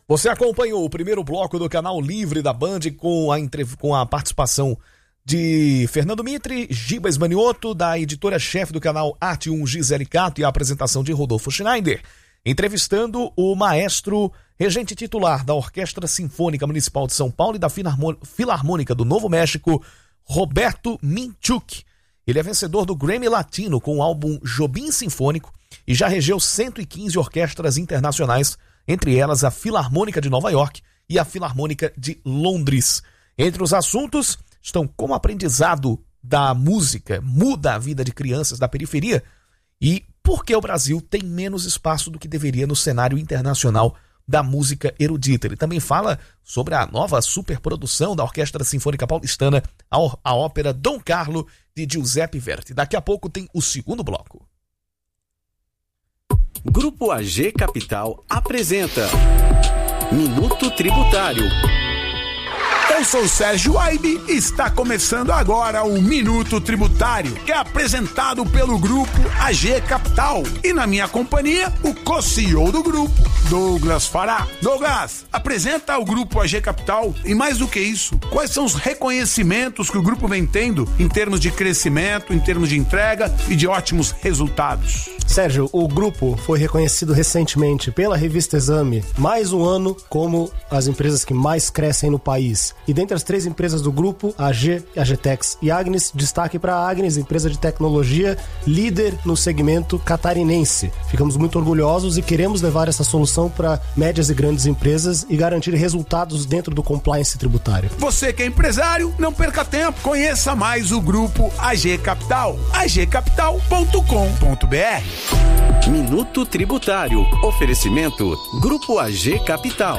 Você acompanhou o primeiro bloco do Canal Livre da Band com a participação de Fernando Mitre, Giba Esmanioto, da editora-chefe do canal Arte 1, Gisele Cato, e a apresentação de Rodolfo Schneider, entrevistando o maestro regente titular da Orquestra Sinfônica Municipal de São Paulo e da Filarmônica do Novo México, Roberto Minchuk. Ele é vencedor do Grammy Latino com o álbum Jobim Sinfônico e já regeu 115 orquestras internacionais, entre elas a Filarmônica de Nova York e a Filarmônica de Londres. Entre os assuntos estão como o aprendizado da música muda a vida de crianças da periferia e por que o Brasil tem menos espaço do que deveria no cenário internacional da música erudita. Ele também fala sobre a nova superprodução da Orquestra Sinfônica Paulistana, a ópera Dom Carlo, de Giuseppe Verdi. Daqui a pouco tem o segundo bloco. Grupo AG Capital apresenta Minuto Tributário. Eu sou o Sérgio Aibe e está começando agora o Minuto Tributário, que é apresentado pelo Grupo AG Capital. E na minha companhia, o co-CEO do grupo, Douglas Fará. Douglas, apresenta o Grupo AG Capital e mais do que isso, quais são os reconhecimentos que o grupo vem tendo em termos de crescimento, em termos de entrega e de ótimos resultados? Sérgio, o grupo foi reconhecido recentemente pela revista Exame, mais um ano como as empresas que mais crescem no país. E dentre as 3 empresas do grupo, AG, AGTEX e Agnes, destaque para a Agnes, empresa de tecnologia, líder no segmento catarinense. Ficamos muito orgulhosos e queremos levar essa solução para médias e grandes empresas e garantir resultados dentro do compliance tributário. Você que é empresário, não perca tempo, conheça mais o Grupo AG Capital, agcapital.com.br. Minuto Tributário. Oferecimento Grupo AG Capital.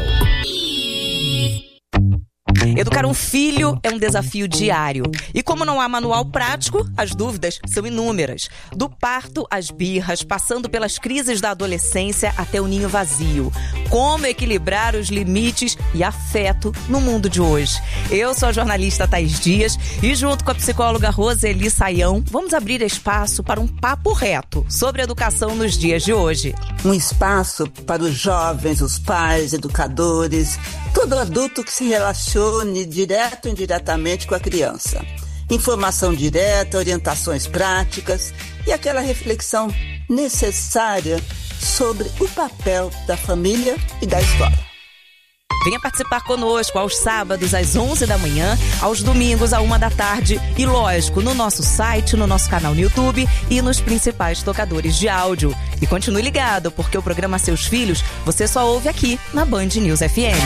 Educar um filho é um desafio diário. E como não há manual prático, as dúvidas são inúmeras. Do parto às birras, passando pelas crises da adolescência até o ninho vazio. Como equilibrar os limites e afeto no mundo de hoje? Eu sou a jornalista Thaís Dias e junto com a psicóloga Roseli Saião, vamos abrir espaço para um papo reto sobre educação nos dias de hoje. Um espaço para os jovens, os pais, educadores, todo adulto que se relacione direto ou indiretamente com a criança. Informação direta, orientações práticas e aquela reflexão necessária sobre o papel da família e da escola. Venha participar conosco aos sábados às 11 da manhã, aos domingos à 1 da tarde e, lógico, no nosso site, no nosso canal no YouTube e nos principais tocadores de áudio. E continue ligado, porque o programa Seus Filhos você só ouve aqui na Band News FM.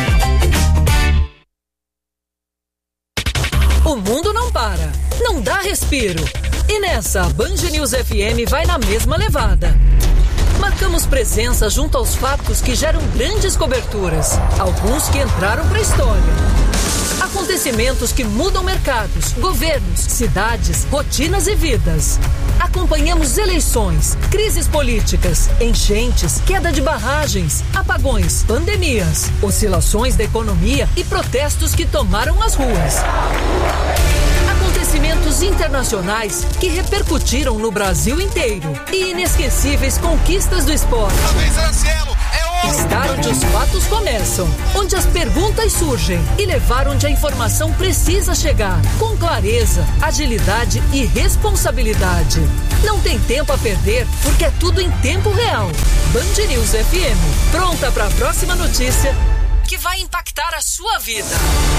O mundo não para, não dá respiro. E nessa, a Band News FM vai na mesma levada. Marcamos presença junto aos fatos que geram grandes coberturas, alguns que entraram para a história. Acontecimentos que mudam mercados, governos, cidades, rotinas e vidas. Acompanhamos eleições, crises políticas, enchentes, queda de barragens, apagões, pandemias, oscilações da economia e protestos que tomaram as ruas. Acontecimentos internacionais que repercutiram no Brasil inteiro e inesquecíveis conquistas do esporte. Estar onde os fatos começam, onde as perguntas surgem e levar onde a informação precisa chegar, com clareza, agilidade e responsabilidade. Não tem tempo a perder, porque é tudo em tempo real. Band News FM, pronta para a próxima notícia que vai impactar a sua vida.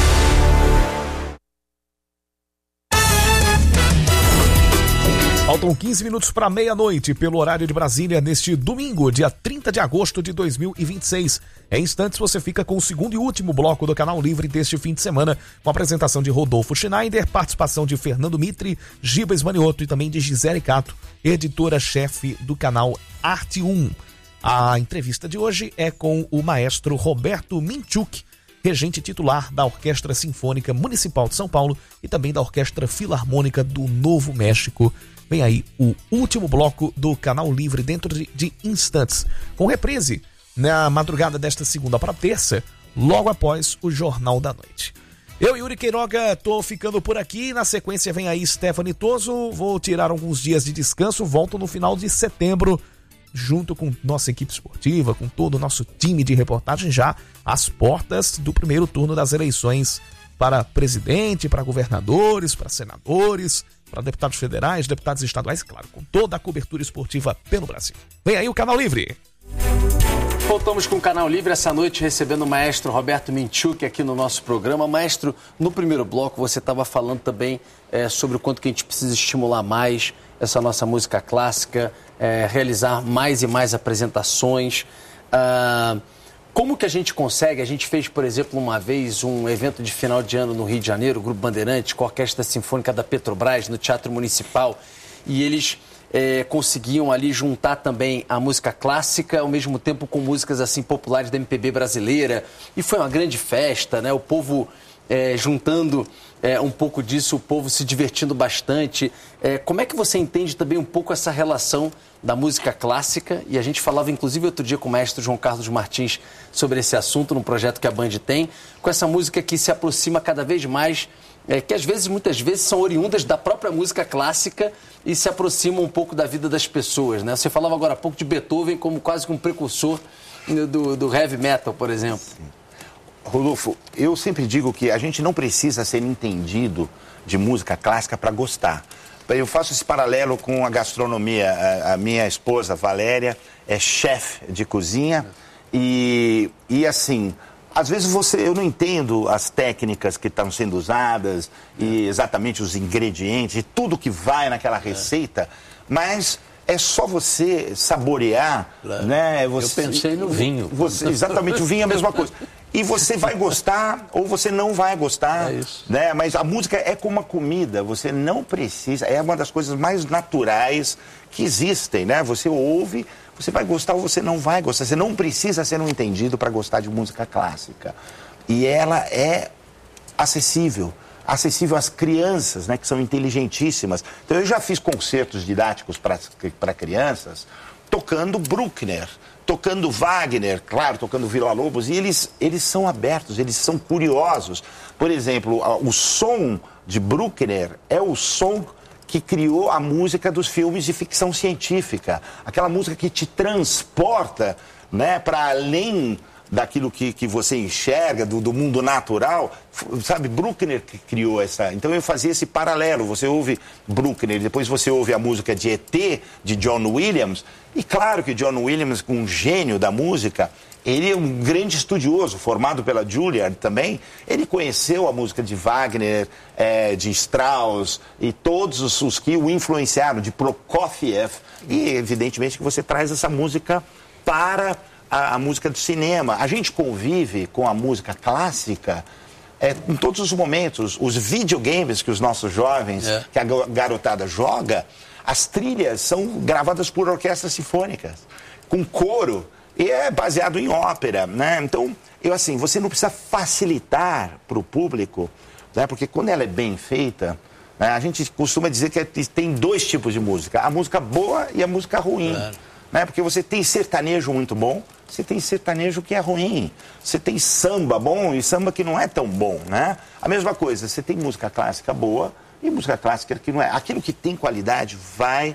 Faltam 15 minutos para meia-noite pelo horário de Brasília neste domingo, dia 30 de agosto de 2026. Em instantes você fica com o segundo e último bloco do Canal Livre deste fim de semana, com a apresentação de Rodolfo Schneider, participação de Fernando Mitre, Giba Esmanioto e também de Gisele Cato, editora-chefe do canal Arte 1. A entrevista de hoje é com o maestro Roberto Minchuk, regente titular da Orquestra Sinfônica Municipal de São Paulo e também da Orquestra Filarmônica do Novo México. Vem aí o último bloco do Canal Livre dentro de instantes, com reprise na madrugada desta segunda para terça, logo após o Jornal da Noite. Eu, Yuri Queiroga, tô ficando por aqui. Na sequência vem aí Stephanie Toso. Vou tirar alguns dias de descanso, volto no final de setembro junto com nossa equipe esportiva, com todo o nosso time de reportagem, já às portas do primeiro turno das eleições para presidente, para governadores, para senadores, para deputados federais, deputados estaduais, claro, com toda a cobertura esportiva pelo Brasil. Vem aí o Canal Livre. Voltamos com o Canal Livre essa noite, recebendo o maestro Roberto Minchuk aqui no nosso programa. Maestro, no primeiro bloco você estava falando também sobre o quanto que a gente precisa estimular mais essa nossa música clássica, realizar mais e mais apresentações. Como que a gente consegue? A gente fez, por exemplo, uma vez um evento de final de ano no Rio de Janeiro, o Grupo Bandeirantes, com a Orquestra Sinfônica da Petrobras, no Teatro Municipal, e eles conseguiam ali juntar também a música clássica, ao mesmo tempo com músicas assim populares da MPB brasileira, e foi uma grande festa, né? O povo juntando um pouco disso, o povo se divertindo bastante. Como é que você entende também um pouco essa relação da música clássica? E a gente falava, inclusive, outro dia com o maestro João Carlos Martins sobre esse assunto, num projeto que a Band tem, com essa música que se aproxima cada vez mais, que às vezes, muitas vezes, são oriundas da própria música clássica e se aproximam um pouco da vida das pessoas, né? Você falava agora há pouco de Beethoven como quase que um precursor do heavy metal, por exemplo. Sim. Rodolfo, eu sempre digo que a gente não precisa ser entendido de música clássica para gostar. Eu faço esse paralelo com a gastronomia. A minha esposa, Valéria, é chefe de cozinha e assim, às vezes eu não entendo as técnicas que estão sendo usadas e exatamente os ingredientes e tudo que vai naquela receita, mas é só você saborear, né? Eu pensei no vinho. Exatamente, o vinho é a mesma coisa. E você vai gostar ou você não vai gostar, né? Mas a música é como uma comida, você não precisa, é uma das coisas mais naturais que existem, né? Você ouve, você vai gostar ou você não vai gostar. Você não precisa ser um entendido para gostar de música clássica. E ela é acessível às crianças, né? Que são inteligentíssimas. Então eu já fiz concertos didáticos para crianças tocando Bruckner, tocando Wagner, claro, tocando Villa-Lobos, e eles são abertos, eles são curiosos. Por exemplo, o som de Bruckner é o som que criou a música dos filmes de ficção científica. Aquela música que te transporta, né, para além daquilo que você enxerga, do mundo natural, sabe? Bruckner que criou essa... Então eu fazia esse paralelo, você ouve Bruckner, depois você ouve a música de E.T., de John Williams, e claro que John Williams, um gênio da música, ele é um grande estudioso, formado pela Juilliard também, ele conheceu a música de Wagner, de Strauss, e todos os que o influenciaram, de Prokofiev, e evidentemente que você traz essa música para a música do cinema. A gente convive com a música clássica em todos os momentos. Os videogames que os nossos jovens, que a garotada joga, as trilhas são gravadas por orquestras sinfônicas, com coro, e é baseado em ópera, né? Então, você não precisa facilitar para o público, né? Porque quando ela é bem feita, né, a gente costuma dizer que tem dois tipos de música, a música boa e a música ruim. Claro. Né? Porque você tem sertanejo muito bom, você tem sertanejo que é ruim, você tem samba bom e samba que não é tão bom, né? A mesma coisa, você tem música clássica boa e música clássica que não é. Aquilo que tem qualidade vai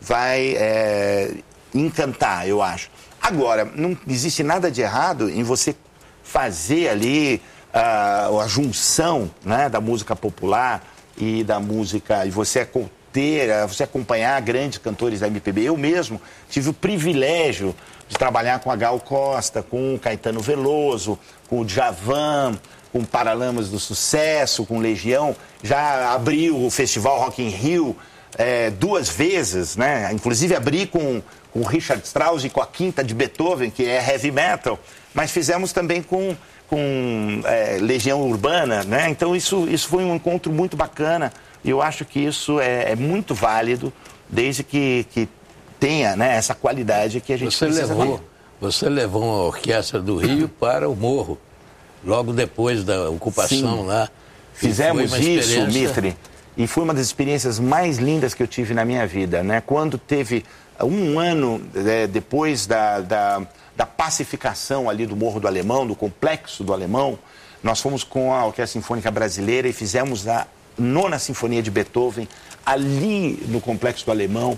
encantar, eu acho. Agora, não existe nada de errado em você fazer ali a junção, né, da música popular e da música, e você acompanhar grandes cantores da MPB. Eu mesmo tive o privilégio de trabalhar com a Gal Costa, com o Caetano Veloso, com o Djavan, com Paralamas do Sucesso, com Legião. Já abri o Festival Rock in Rio 2 vezes, né? Inclusive abri com o Richard Strauss e com a Quinta de Beethoven, que é heavy metal, mas fizemos também com Legião Urbana, né? Então isso foi um encontro muito bacana. E eu acho que isso é muito válido, desde que tenha, né, essa qualidade que a gente precisa ter. Você levou a Orquestra do Rio para o Morro, logo depois da ocupação. Sim. Lá. Fizemos isso, Mitre, e foi uma das experiências mais lindas que eu tive na minha vida, né? Quando teve 1 ano depois da pacificação ali do Morro do Alemão, do Complexo do Alemão, nós fomos com a Orquestra Sinfônica Brasileira e fizemos a 9ª Sinfonia de Beethoven ali no Complexo do Alemão.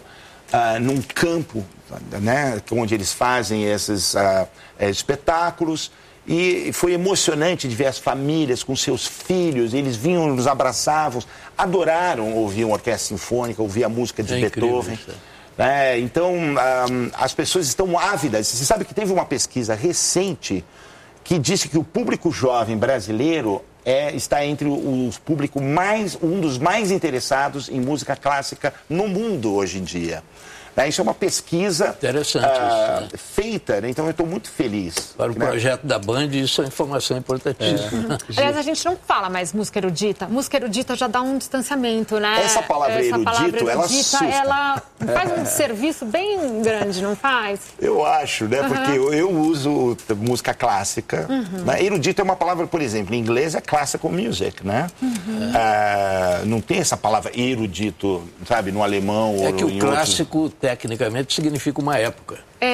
num campo, né, onde eles fazem esses espetáculos. E foi emocionante de ver as famílias com seus filhos, eles vinham, nos abraçavam, adoraram ouvir uma orquestra sinfônica, ouvir a música de Beethoven. Então, as pessoas estão ávidas. Você sabe que teve uma pesquisa recente que disse que o público jovem brasileiro está entre um dos mais interessados em música clássica no mundo hoje em dia. Isso é uma pesquisa feita, né? Então eu estou muito feliz. Para o projeto da Band, isso é informação importantíssima. Aliás, a gente não fala mais música erudita. Música erudita já dá um distanciamento, né? Essa palavra erudito, ela assusta. Ela faz um serviço bem grande, não faz? Eu acho, né? Porque eu uso música clássica. Né? Erudito é uma palavra, por exemplo, em inglês é classical music, né? Não tem essa palavra erudito, sabe, no alemão ou que o clássico, tecnicamente, significa uma época.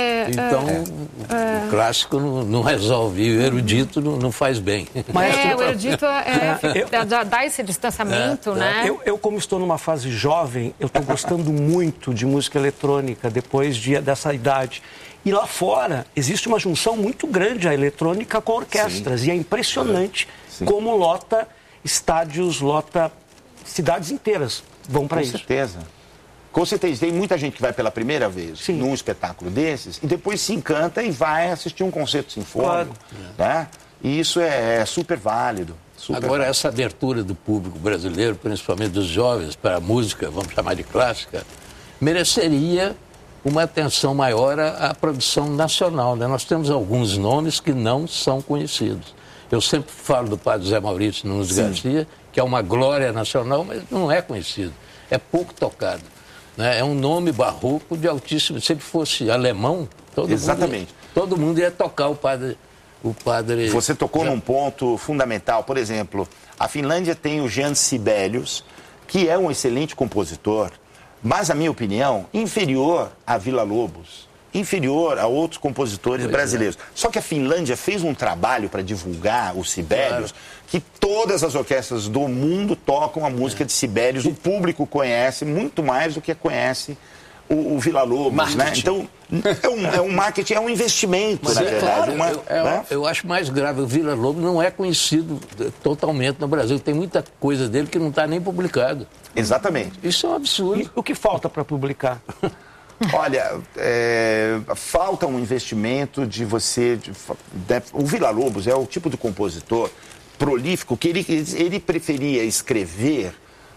O clássico não resolve, e o erudito não faz bem. O erudito dá esse distanciamento, né? Eu, como estou numa fase jovem, eu estou gostando muito de música eletrônica depois dessa idade. E lá fora existe uma junção muito grande, a eletrônica com orquestras. E é impressionante como lota estádios, lota cidades inteiras vão para isso. Com certeza, tem muita gente que vai pela primeira vez num espetáculo desses e depois se encanta e vai assistir um concerto sinfônico, né? E isso é super válido. Agora, essa abertura do público brasileiro, principalmente dos jovens, para a música, vamos chamar de clássica, mereceria uma atenção maior à produção nacional, né? Nós temos alguns nomes que não são conhecidos. Eu sempre falo do padre Zé Maurício Nunes Garcia, que é uma glória nacional, mas não é conhecido, é pouco tocado. É um nome barroco de altíssimo... Se ele fosse alemão, todo mundo ia tocar o padre... Você tocou num ponto fundamental. Por exemplo, a Finlândia tem o Jan Sibelius, que é um excelente compositor, mas, na minha opinião, inferior a Villa-Lobos, inferior a outros compositores brasileiros. Só que a Finlândia fez um trabalho para divulgar o Sibelius, que todas as orquestras do mundo tocam a música de Sibelius. O público conhece muito mais do que conhece o Villa-Lobos, né? Então, é um marketing, é um investimento, na verdade. Eu acho mais grave, o Villa-Lobos não é conhecido totalmente no Brasil. Tem muita coisa dele que não está nem publicado. Exatamente. Isso é um absurdo. E o que falta para publicar? Olha, falta um investimento de você... O Villa-Lobos é o tipo de compositor prolífico que ele preferia escrever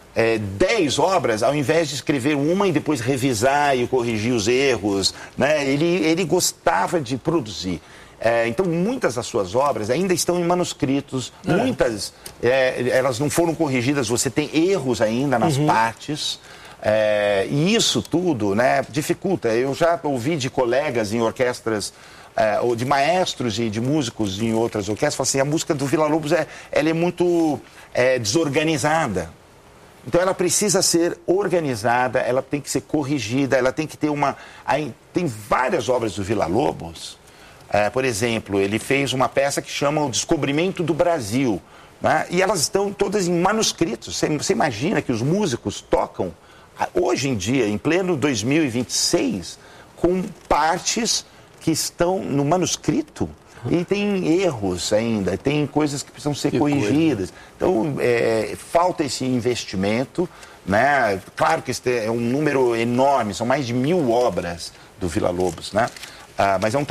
10 obras ao invés de escrever uma e depois revisar e corrigir os erros, né? Ele gostava de produzir. Então, muitas das suas obras ainda estão em manuscritos, muitas elas não foram corrigidas, você tem erros ainda nas partes. E isso tudo, né, dificulta. Eu já ouvi de colegas em orquestras, ou de maestros e de músicos em outras orquestras, falam assim, a música do Villa-Lobos ela é muito desorganizada. Então ela precisa ser organizada, ela tem que ser corrigida, ela tem que ter tem várias obras do Villa-Lobos. Por exemplo, ele fez uma peça que chama O Descobrimento do Brasil, né? E elas estão todas em manuscritos. Você imagina que os músicos tocam hoje em dia, em pleno 2026, com partes que estão no manuscrito e tem erros ainda, tem coisas que precisam ser corrigidas. Então, falta esse investimento, né? Claro que este é um número enorme, são mais de 1000 obras do Villa-Lobos, né? Mas é um